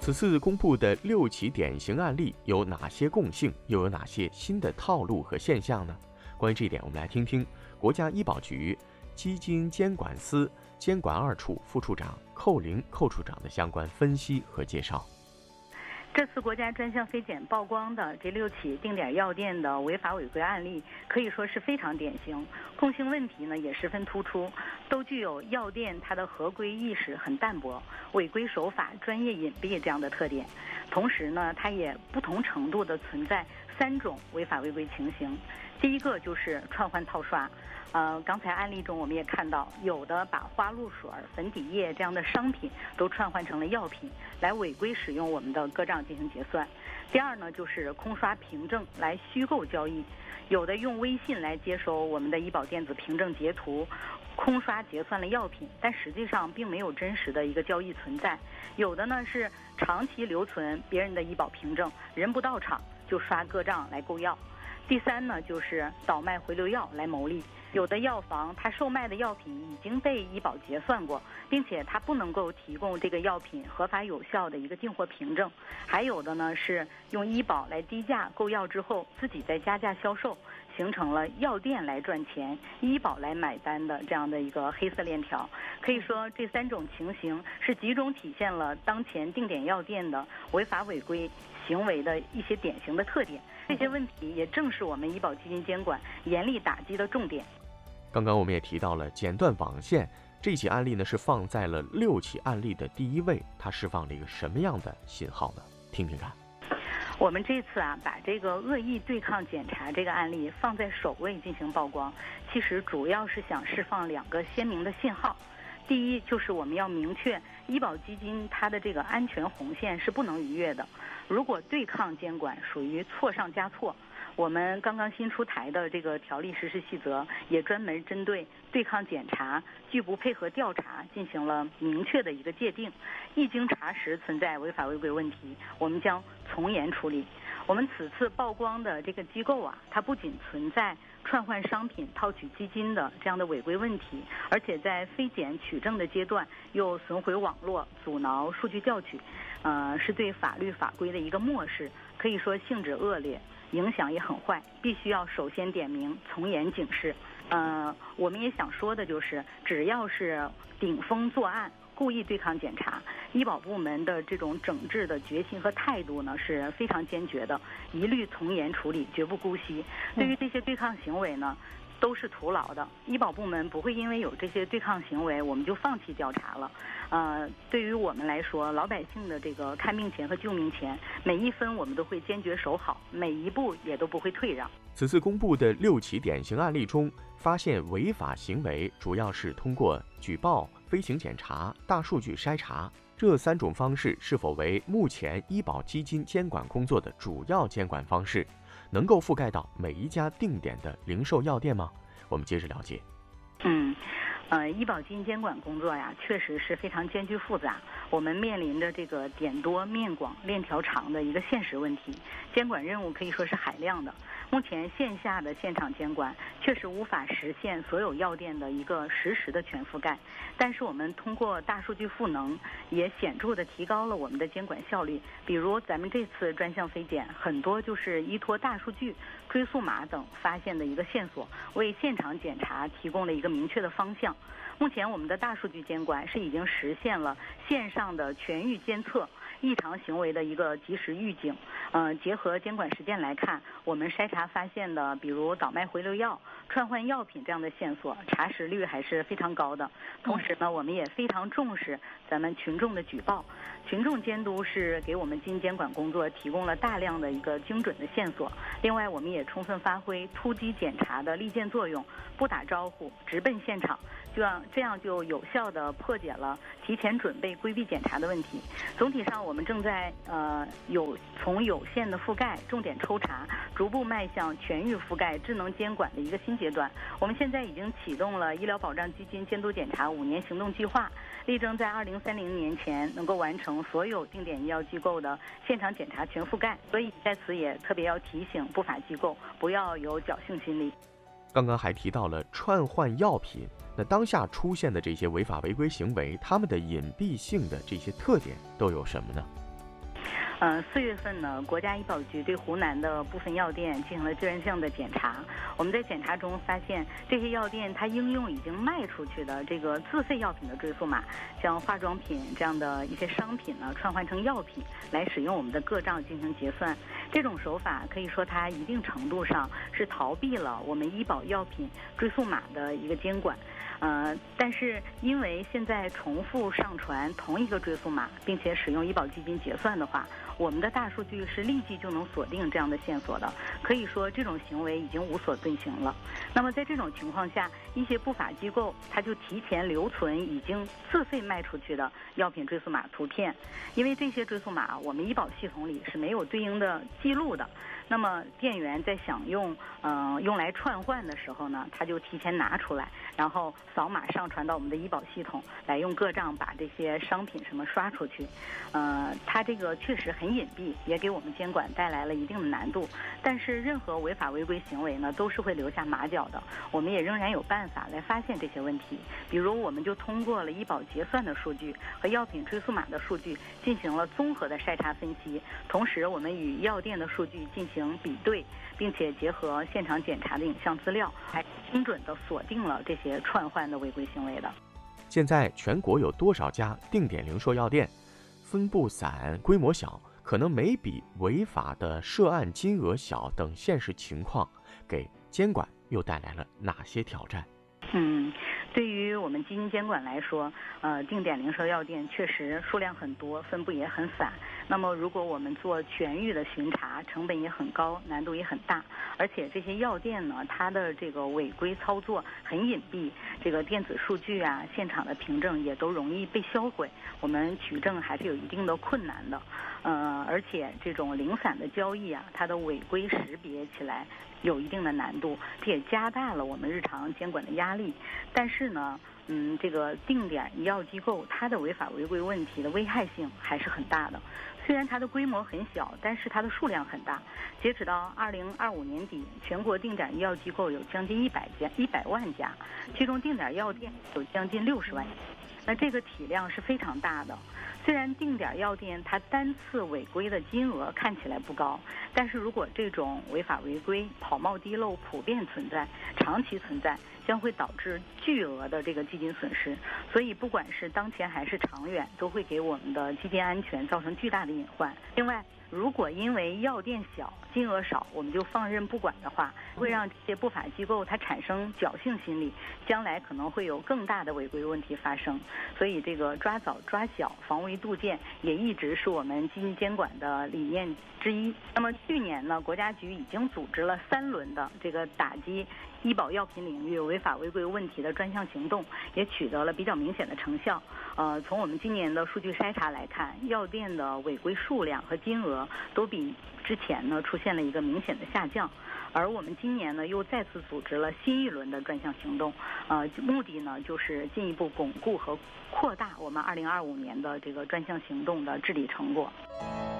此次公布的6起典型案例有哪些共性，又有哪些新的套路和现象呢？关于这一点，我们来听听国家医保局基金监管司监管2处副处长寇林寇处长的相关分析和介绍。 这次国家专项非检曝光的这6起定点药店的违法违规案例，可以说是非常典型，共性问题呢也十分突出，都具有药店它的合规意识很淡薄、违规手法专业隐蔽这样的特点。同时呢，它也不同程度的存在3种违法违规情形。第一个就是串换套刷。刚才案例中我们也看到，有的把花露水、粉底液这样的商品都串换成了药品，来违规使用我们的个账进行结算。第二呢，就是空刷凭证来虚构交易，有的用微信来接收我们的医保电子凭证截图，空刷结算了药品，但实际上并没有真实的一个交易存在。有的呢是长期留存别人的医保凭证，人不到场就刷个账来购药。第三呢，就是倒卖回流药来牟利。有的药房它售卖的药品已经被医保结算过，并且它不能够提供这个药品合法有效的一个进货凭证。还有的呢是用医保来低价购药之后，自己再加价销售，形成了药店来赚钱，医保来买单的这样的一个黑色链条。可以说这3种情形是集中体现了当前定点药店的违法违规行为的一些典型的特点。这些问题也正是我们医保基金监管严厉打击的重点。 刚刚我们也提到了剪断网线，这起案例呢是放在了6起案例的第1位，它释放了一个什么样的信号呢？听听看。 我们这次把这个恶意对抗检查这个案例放在首位进行曝光，其实主要是想释放2个鲜明的信号。第一，就是我们要明确医保基金它的这个安全红线是不能逾越的。如果对抗监管属于错上加错，我们刚刚新出台的这个条例实施细则也专门针对对抗检查、拒不配合调查进行了明确的一个界定。一经查实存在违法违规问题，我们将从严处理。我们此次曝光的这个机构它不仅存在串换商品套取基金的这样的违规问题，而且在非检取证的阶段又损毁网络、阻挠数据调取，是对法律法规的一个漠视，可以说性质恶劣，影响也很坏，必须要首先点名，从严警示。我们也想说的就是，只要是顶风作案、故意对抗检查，医保部门的这种整治的决心和态度呢是非常坚决的，一律从严处理，绝不姑息。对于这些对抗行为呢，都是徒劳的。医保部门不会因为有这些对抗行为，我们就放弃调查了。对于我们来说，老百姓的这个看病钱和救命钱，每一分我们都会坚决守好，每一步也都不会退让。 此次公布的6起典型案例中，发现违法行为主要是通过举报、飞行检查、大数据筛查这3种方式，是否为目前医保基金监管工作的主要监管方式？能够覆盖到每一家定点的零售药店吗？我们接着了解。 医保基金监管工作确实是非常艰巨复杂，我们面临着这个点多面广链条长的一个现实问题，监管任务可以说是海量的。目前线下的现场监管确实无法实现所有药店的一个实时的全覆盖，但是我们通过大数据赋能，也显著的提高了我们的监管效率。比如咱们这次专项非检，很多就是依托大数据、追溯码等发现的一个线索，为现场检查提供了一个明确的方向。目前我们的大数据监管是已经实现了线上的全域监测、异常行为的一个及时预警。结合监管实践来看，我们筛查发现的，比如倒卖回流药、串换药品这样的线索，查实率还是非常高的。同时呢，我们也非常重视咱们群众的举报，群众监督是给我们基金监管工作提供了大量的一个精准的线索。另外，我们也充分发挥突击检查的利剑作用，不打招呼，直奔现场，这样就有效地破解了提前准备、规避检查的问题。总体上，我们正在从有限的覆盖、重点抽查，逐步迈向全域覆盖、智能监管的一个新阶段。我们现在已经启动了医疗保障基金监督检查5年行动计划，力争在2030年前能够完成所有定点医药机构的现场检查全覆盖。所以在此也特别要提醒不法机构不要有侥幸心理。 刚刚还提到了串换药品，那当下出现的这些违法违规行为，它们的隐蔽性的这些特点都有什么呢？ 4月份呢，国家医保局对湖南的部分药店进行了专项的检查。我们在检查中发现，这些药店它应用已经卖出去的这个自费药品的追溯码，像化妆品这样的一些商品呢，串换成药品来使用我们的个账进行结算。这种手法可以说它一定程度上是逃避了我们医保药品追溯码的一个监管。但是因为现在重复上传同一个追溯码，并且使用医保基金结算的话，我们的大数据是立即就能锁定这样的线索的，可以说这种行为已经无所遁形了。那么在这种情况下，一些不法机构它就提前留存已经自费卖出去的药品追溯码图片，因为这些追溯码我们医保系统里是没有对应的记录的。那么店员在想用来串换的时候呢，他就提前拿出来，然后扫码上传到我们的医保系统，来用个账把这些商品什么刷出去。它这个确实很隐蔽，也给我们监管带来了一定的难度。但是任何违法违规行为呢，都是会留下马脚的。我们也仍然有办法来发现这些问题。比如，我们就通过了医保结算的数据和药品追溯码的数据进行了综合的筛查分析，同时我们与药店的数据进行比对，并且结合现场检查的影像资料，还精准地锁定了这些串换的违规行为的。 现在全国有多少家定点零售药店？分布散、规模小，可能每笔违法的涉案金额小等现实情况，给监管又带来了哪些挑战？ 对于我们基金监管来说，定点零售药店确实数量很多，分布也很散。那么，如果我们做全域的巡查，成本也很高，难度也很大。而且这些药店呢，它的这个违规操作很隐蔽，这个电子数据啊、现场的凭证也都容易被销毁，我们取证还是有一定的困难的。而且这种零散的交易啊，它的违规识别起来有一定的难度，这也加大了我们日常监管的压力。但是呢，这个定点医药机构它的违法违规问题的危害性还是很大的。虽然它的规模很小，但是它的数量很大。截止到2025年底，全国定点医药机构有将近100万家，其中定点药店有将近60万家。那这个体量是非常大的。虽然定点药店它单次违规的金额看起来不高，但是如果这种违法违规、跑冒滴漏普遍存在、长期存在，将会导致巨额的这个基金损失。所以不管是当前还是长远，都会给我们的基金安全造成巨大的隐患。另外，如果因为药店小、金额少，我们就放任不管的话，会让这些不法机构它产生侥幸心理，将来可能会有更大的违规问题发生。所以这个抓早抓小、防微杜渐也一直是我们基金监管的理念之一。那么去年呢，国家局已经组织了3轮的这个打击医保药品领域违法违规问题的专项行动，也取得了比较明显的成效。从我们今年的数据筛查来看，药店的违规数量和金额都比之前呢出现了一个明显的下降。而我们今年呢又再次组织了新一轮的专项行动，目的呢就是进一步巩固和扩大我们2025年的这个专项行动的治理成果。